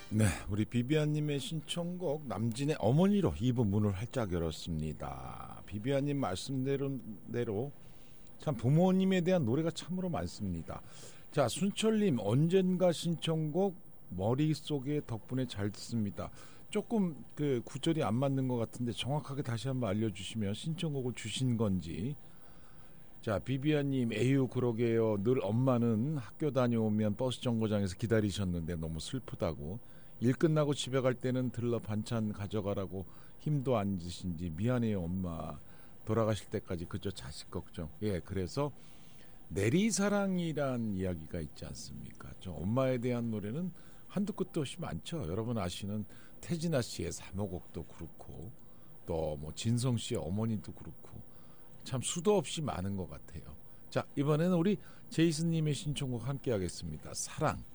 네, 우리 비비안님의 신청곡 남진의 어머니로 2부 문을 활짝 열었습니다. 비비안님 말씀대로 참 부모님에 대한 노래가 참으로 많습니다. 자, 순철님 언젠가 신청곡 머릿속에 덕분에 잘 듣습니다. 조금 그 구절이 안 맞는 것 같은데 정확하게 다시 한번 알려주시면 신청곡을 주신 건지. 자, 비비안님, 에휴 그러게요. 늘 엄마는 학교 다녀오면 버스 정거장에서 기다리셨는데 너무 슬프다고. 일 끝나고 집에 갈 때는 들러 반찬 가져가라고 힘도 안 드신지 미안해요 엄마. 돌아가실 때까지 그저 자식 걱정. 예, 그래서 내리사랑이란 이야기가 있지 않습니까? 저 엄마에 대한 노래는 한두 끝도 없이 많죠. 여러분 아시는 태진아 씨의 사모곡도 그렇고 또 뭐 진성 씨의 어머니도 그렇고 참 수도 없이 많은 것 같아요. 자, 이번에는 우리 제이슨님의 신청곡 함께 하겠습니다. 사랑.